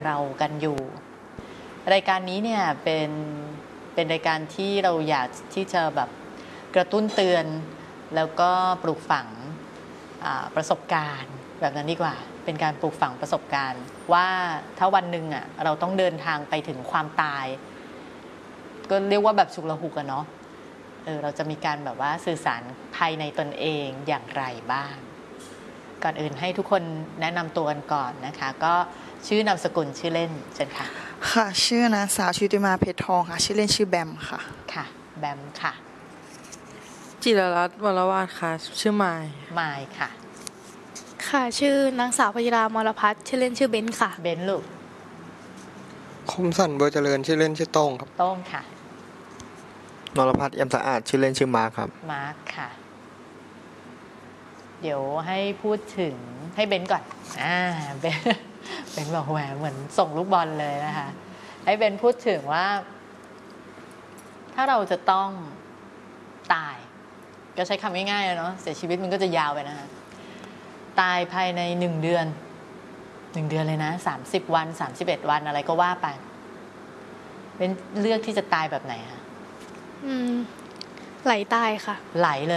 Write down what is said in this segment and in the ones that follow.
เรากันอยู่รายการนี้เนี่ยเป็นรายการที่เราอยากที่จะแบบกระตุ้นเตือนแล้วก็ปลูกฝังประสบการณ์แบบนั้นดีกว่าเป็นการปลูกฝังประสบการณ์ว่าถ้าวันหนึ่งเราต้องเดินทางไปถึงความตายก็เรียกว่าแบบฉุกละหุกเนาะเราจะมีการแบบว่าสื่อสารภายในตนเองอย่างไรบ้างก่อนอื่นให้ทุกคนแนะนำตัวกันก่อนนะคะก็ชื่อนามสกุลชื่อเล่นเชิญค่ะค่ะชื่อนางสาวชุติมาเพชรทองค่ะชื่อเล่นชื่อแบมค่ะค่ะแบมค่ะจิรรัตน์วรวาทค่ะชื่อไมล์ค่ะค่ะชื่อนางสาวพยิรามรพัฒน์ชื่อเล่นชื่อเบนค่ะเบนลูกคมสันบัวเจริญชื่อเล่นชื่อโต้งครับโต้งค่ะนรพัฒน์เอี่ยมสะอาดชื่อเล่นชื่อมาร์คครับมาร์คค่ะเดี๋ยวให้พูดถึงให้เบนก่อนเบนบอกแหวเหมือนส่งลูกบอลเลยนะคะให้เบนพูดถึงว่าถ้าเราจะต้องตายก็ใช้คำง่ายๆเนาะเสียชีวิตมันก็จะยาวไปนะคะตายภายใน1 เดือน1 เดือนเลยนะ30 วัน31 วันอะไรก็ว่าไปเป็นเลือกที่จะตายแบบไหนคะไหลตายค่ะไหลเลย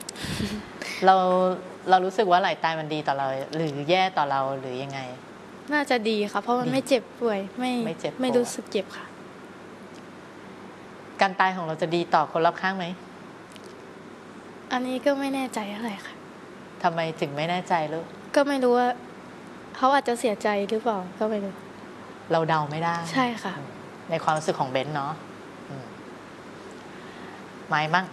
เรารู้สึกว่าไหลตายมันดีต่อเราหรือแย่ต่อเราหรือยังไงน่าจะดีค่ะเพราะมันไม่เจ็บป่วยไม่เจ็บไม่รู้สึกเจ็บค่ะการตายของเราจะดีต่อคนรอบข้างไหมอันนี้ก็ไม่แน่ใจอะไรค่ะทำไมถึงไม่แน่ใจลูกก็ไม่รู้ว่าเขาอาจจะเสียใจหรือเปล่าก็ไม่รู้เราเดาไม่ได้ใช่ค่ะในความรู้สึกของเบนเนาะหมายมั่ง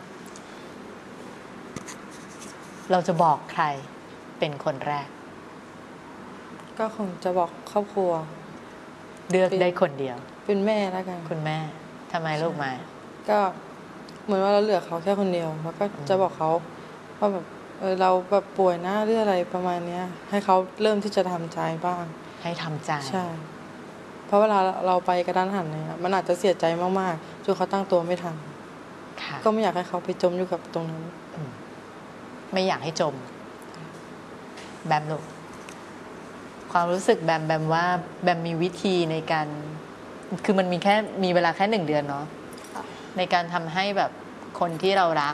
เราจะบอกใครเป็นคนแรกก็คงจะบอกครอบครัวเลือกได้คนเดียวเป็นแม่แล้วกันคุณแม่ทำไมลูกมาก็เหมือนว่าเราเหลือเขาแค่คนเดียวแล้วก็จะบอกเขาว่าแบบเราแบบป่วยนะหรืออะไรประมาณเนี้ยให้เขาเริ่มที่จะทำใจบ้างให้ทำใจใช่เพราะเวลาเราไปกระทันหันเนี่ยมันอาจจะเสียใจมากๆจนเขาตั้งตัวไม่ทันก็ไม่อยากให้เขาไปจมอยู่กับตรงนั้นไม่อยากให้จมแบมลูกความรู้สึกแบมว่าแบมมีวิธีในการคือมันมีเวลาแค่1 เดือนเนาะในการทำให้แบบคนที่เรารัก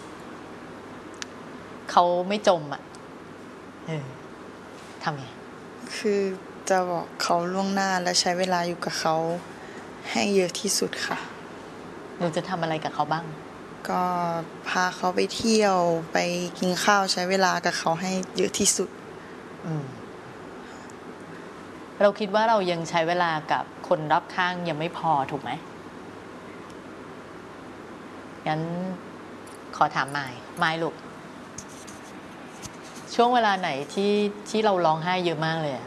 เขาไม่จมทำไงคือจะบอกเขาล่วงหน้าและใช้เวลาอยู่กับเขาให้เยอะที่สุดค่ะหนูจะทำอะไรกับเขาบ้างก็พาเขาไปเที่ยวไปกินข้าวใช้เวลากับเขาให้เยอะที่สุดเราคิดว่าเรายังใช้เวลากับคนรอบข้างยังไม่พอถูกไหมงั้นขอถามไมล์ลูกช่วงเวลาไหนที่เราร้องไห้เยอะมากเลย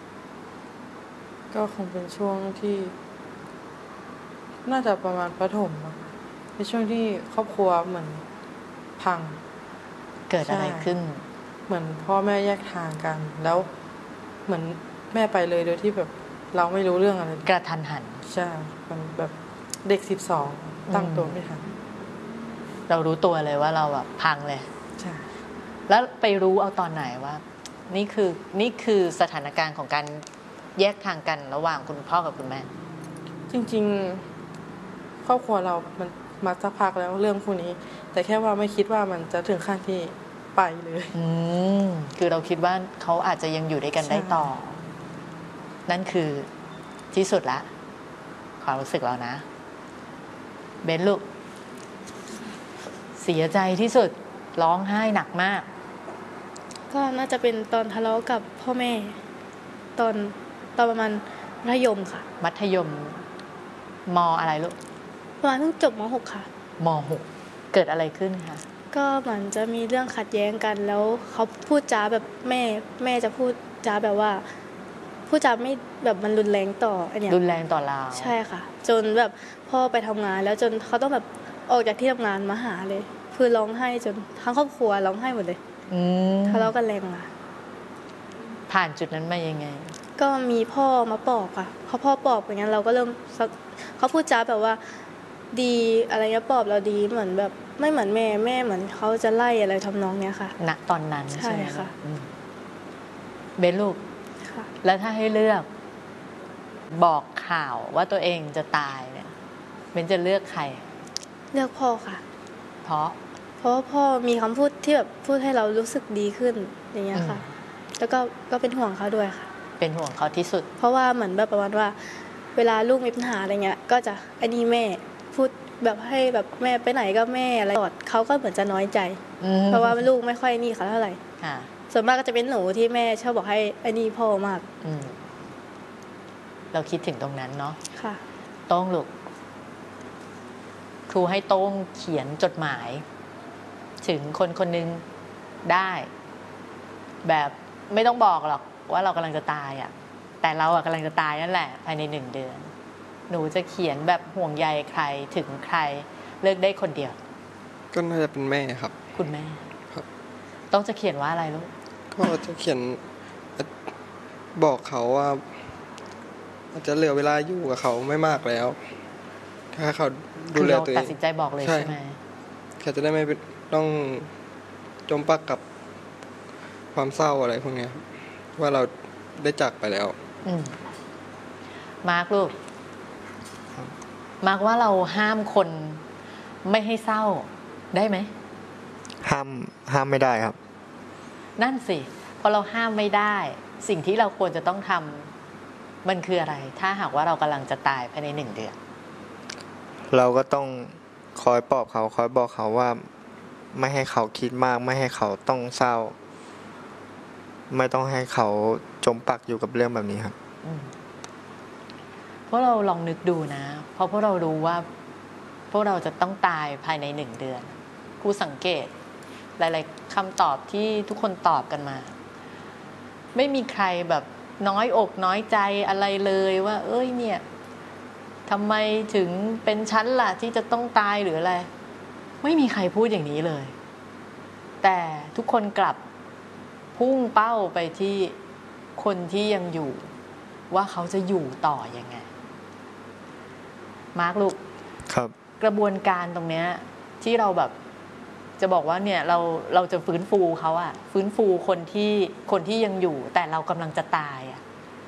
ก็คงเป็นช่วงที่น่าจะประมาณประถมในช่วงที่ครอบครัวเหมือนพังเกิดอะไรขึ้นเหมือนพ่อแม่แยกทางกันแล้วเหมือนแม่ไปเลยโดยที่แบบเราไม่รู้เรื่องอะไรกระทันหันใช่มันแบบเด็ก12ตั้งตัวไม่ทันเรารู้ตัวเลยว่าเราแบบพังเลยใช่แล้วไปรู้เอาตอนไหนว่านี่คือสถานการณ์ของการแยกทางกันระหว่างคุณพ่อกับคุณแม่จริงๆครอบครัวเรามันมาสักพักแล้วเรื่องพวกนี้แต่แค่ว่าไม่คิดว่ามันจะถึงขั้นที่ไปเลยคือเราคิดว่าเขาอาจจะยังอยู่ด้วยกันได้ต่อนั่นคือที่สุดละความรู้สึกเรานะเบนลูกเสียใจที่สุดร้องไห้หนักมากก็น่าจะเป็นตอนทะเลาะกับพ่อแม่ตอนประมาณมัธยมค่ะมัธยมมอะไรลูกประมาณเพิ่งจบม.6 ค่ะม.6 เกิดอะไรขึ้นคะก็เหมือนจะมีเรื่องขัดแย้งกันแล้วเขาพูดจาแบบแม่จะพูดจาแบบว่าพูดจาไม่แบบมันรุนแรงต่ออันเนี้ยรุนแรงต่อเราใช่ค่ะจนแบบพ่อไปทำงานแล้วจนเขาต้องแบบออกจากที่ทำงานมาหาเลยคือร้องไห้จนทั้งครอบครัวร้องไห้หมดเลยทะเลาะกันแรงค่ะผ่านจุดนั้นมายังไงก็มีพ่อมาปลอบค่ะพอพ่อปลอบอย่างนั้นเราก็เริ่มเขาพูดจาแบบว่าดีอะไรเงี้ยปลอบเราดีเหมือนแบบไม่เหมือนแม่เหมือนเขาจะไล่อะไรทำนองเนี้ยค่ะณตอนนั้นใช่ค่ะเบนลูกแล้วถ้าให้เลือกบอกข่าวว่าตัวเองจะตายเนี่ยเบนจะเลือกใครเลือกพ่อค่ะเพราะเพราะว่าพ่อมีคำพูดที่แบบพูดให้เรารู้สึกดีขึ้นอย่างเงี้ยค่ะ แล้วก็เป็นห่วงเขาด้วยค่ะเป็นห่วงเขาที่สุดเพราะว่าเหมือนแบบประมาณว่า เวลาลูกมีปัญหาอะไรเงี้ยก็จะไอ้นี่แม่พูดแบบให้แบบแม่ไปไหนก็แม่อะไรตลอดเขาก็เหมือนจะน้อยใจ เพราะว่าลูกไม่ค่อยนี่เขาเท่าไหร่ค่ะส่วนมากก็จะเป็นหนูที่แม่ชอบบอกให้ไอ้นี่พ่อมากเราคิดถึงตรงนั้นเนาะค่ะโต้งลูกครูให้โต้งเขียนจดหมาย ถึงคนคนหนึ่งได้ แบบไม่ต้องบอกหรอกว่าเรากำลังจะตายอะแต่เราอะกำลังจะตายนั่นแหละภายใน1 เดือน หนูจะเขียนแบบห่วงใยใครถึงใครเลือกได้คนเดียวก็น่าจะเป็นแม่ครับคุณแม่ครับต้องจะเขียนว่าอะไรลูกก็จะเขียนบอกเขาว่าอาจจะเหลือเวลาอยู่กับเขาไม่มากแล้ว ถ้าเขาดูคือแลเราตัวเอตัดงสินใจบอกเลยใช่ใช่ไหมเขาจะได้ไม่ต้องจมปักกับความเศร้าอะไรพวกเนี้ยครับว่าเราได้จากไปแล้วมาร์คลูก มาร์คว่าเราห้ามคนไม่ให้เศร้าได้ไหมห้ามไม่ได้ครับนั่นสิพอเราห้ามไม่ได้ สิ่งที่เราควรจะต้องทำมันคืออะไร ถ้าหากว่าเรากำลังจะตายภายใน1 เดือนเราก็ต้องคอยปลอบเขาคอยบอกเขาว่าไม่ให้เขาคิดมาก ไม่ให้เขาต้องเศร้า ไม่ต้องให้เขาจมปักอยู่กับเรื่องแบบนี้ครับเพราะเราลองนึกดูนะ เพราะพวกเรารู้ว่าพวกเราจะต้องตายภายใน1 เดือนครูสังเกต หลายๆคำตอบที่ทุกคนตอบกันมา ไม่มีใครแบบน้อยอกน้อยใจอะไรเลยว่า เอ้ยเนี่ยทำไมถึงเป็นฉันล่ะที่จะต้องตายหรืออะไร ไม่มีใครพูดอย่างนี้เลย แต่ทุกคนกลับพุ่งเป้าไปที่คนที่ยังอยู่ ว่าเขาจะอยู่ต่อยังไง มาร์คลูกครับกระบวนการตรงเนี้ยที่เราแบบจะบอกว่าเนี่ยเราจะฟื้นฟูเขาอะฟื้นฟูคนที่ยังอยู่ แต่เรากำลังจะตายอะ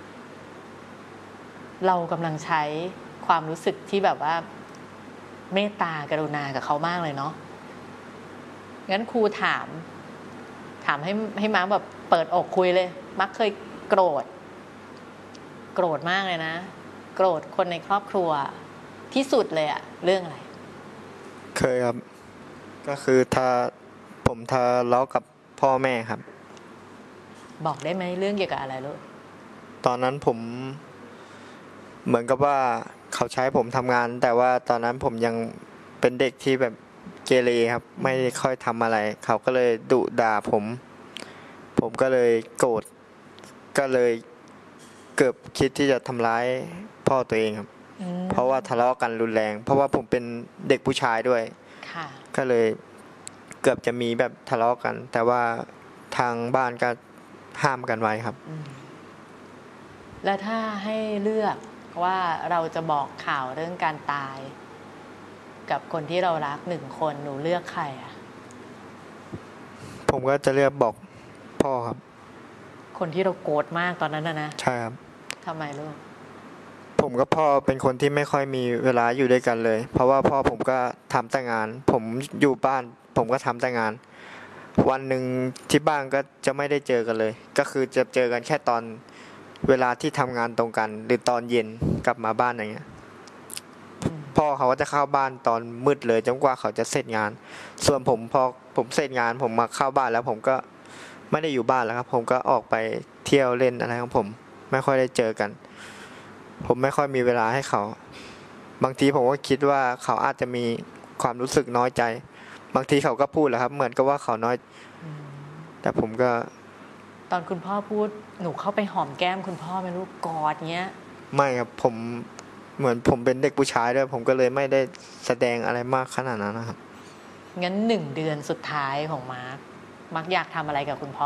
เรากำลังใช้ความรู้สึกที่แบบว่าเมตตากรุณากับเขามากเลยเนาะงั้นครูถามให้มาร์คแบบเปิดอกคุยเลยมาร์คเคยโกรธมากเลยนะโกรธคนในครอบครัวที่สุดเลยอะเรื่องอะไรเคยครับ ก็คือผมทะเลาะกับพ่อแม่ครับบอกได้ไหมเรื่องเกี่ยวกับอะไรลูกตอนนั้นผมเหมือนกับว่าเขาใช้ผมทำงาน แต่ว่าตอนนั้นผมยังเป็นเด็กที่แบบเกเรครับ ไม่ได้ค่อยทำอะไร เขาก็เลยดุด่าผมก็เลยโกรธก็เลยเกือบคิดที่จะทำร้ายพ่อตัวเองครับ เพราะว่าทะเลาะกันรุนแรง เพราะว่าผมเป็นเด็กผู้ชายด้วยค่ะก็เลยเกือบจะมีแบบทะเลาะกัน แต่ว่าทางบ้านก็ห้ามกันไว้ครับแล้วถ้าให้เลือกว่าเราจะบอกข่าวเรื่องการตาย กับคนที่เรารัก1 คนหนูเลือกใครอะผมก็จะเลือกบอกพ่อครับคนที่เราโกรธมากตอนนั้นนะใช่ครับทำไมลูกผมกับพ่อเป็นคนที่ไม่ค่อยมีเวลาอยู่ด้วยกันเลย เพราะว่าพ่อผมก็ทำแต่งาน ผมอยู่บ้าน ผมก็ทำแต่งาน วันหนึ่งที่บ้านก็จะไม่ได้เจอกันเลย ก็คือจะเจอกันแค่ตอนเวลาที่ทำงานตรงกัน หรือตอนเย็นกลับมาบ้านอย่างเงี้ย พ่อเขาก็จะเข้าบ้านตอนมืดเลยจนกว่าเขาจะเสร็จงาน ส่วนผมพอผมเสร็จงานผมมาเข้าบ้านแล้วผมก็ไม่ได้อยู่บ้านแล้วครับ ผมก็ออกไปเที่ยวเล่นอะไรของผม ไม่ค่อยได้เจอกัน ผมไม่ค่อยมีเวลาให้เขา บางทีผมก็คิดว่าเขาอาจจะมีความรู้สึกน้อยใจ บางทีเขาก็พูดแหละครับ เหมือนกับว่าเขาน้อย แต่ผมก็ตอนคุณพ่อพูดหนูเข้าไปหอมแก้มคุณพ่อไหมลูกกอดเงี้ยไม่ครับผมเหมือนผมเป็นเด็กผู้ชายด้วย ผมก็เลยไม่ได้แสดงอะไรมากขนาดนั้นนะครับงั้น1 เดือนสุดท้ายของมาร์คอยากทำอะไรกับคุณพ่อ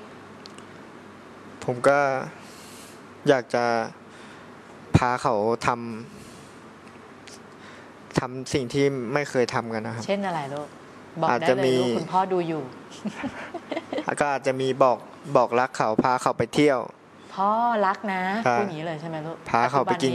ผมก็อยากจะพาเขาทำสิ่งที่ไม่เคยทำกันนะครับเช่นอะไรลูกบอกอาจได้จะเลยมีลูกคุณพ่อดูอยู่ก็อาจจะมีบอกรักเขาพาเขาไปเที่ยวพพ่อรักนะครับ พูดอย่างนี้เลยใช่ไหมลูกพาเขาไปกิน